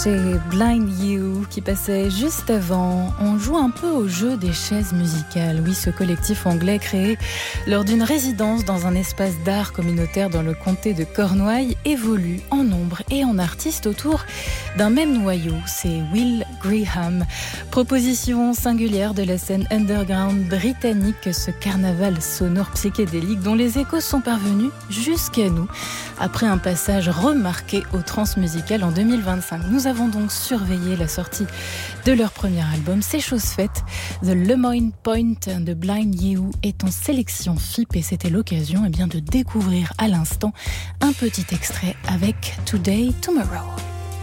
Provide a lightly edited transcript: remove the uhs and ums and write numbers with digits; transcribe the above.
C'est Blind You qui passait juste avant. On joue un peu au jeu des chaises musicales. Oui, ce collectif anglais créé lors d'une résidence dans un espace d'art communautaire dans le comté de Cornouailles évolue en nombre et en artistes autour d'un même noyau. C'est Will Graham. Proposition singulière de la scène underground britannique, ce carnaval sonore psychédélique dont les échos sont parvenus jusqu'à nous après un passage remarqué au transmusical en 2025. Nous avons donc surveillé la sortie de leur premier album. C'est chose faite. The Lemoyne Point de Blind You est en sélection FIP et c'était l'occasion de découvrir à l'instant un petit extrait avec Today, Tomorrow.